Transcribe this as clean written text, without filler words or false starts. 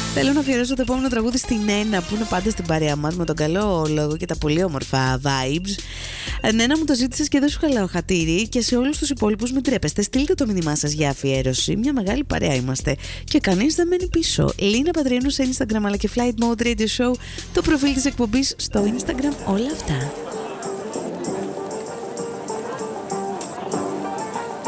Θέλω να αφιερώσω το επόμενο τραγούδι στην Νένα, που είναι πάντα στην παρέα μας με τον καλό λόγο και τα πολύ όμορφα vibes. Νένα, μου το ζήτησες και δεν σου χαλάω χατήρι. Και σε όλους τους υπόλοιπους, μην τρέπεστε. Στείλτε το μήνυμά σας για αφιέρωση. Μια μεγάλη παρέα είμαστε και κανείς δεν μένει πίσω. Λίνα Πατριανού σε Instagram, αλλά και Flight Mode Radio Show, το προφίλ της εκπομπής στο Instagram. Όλα αυτά.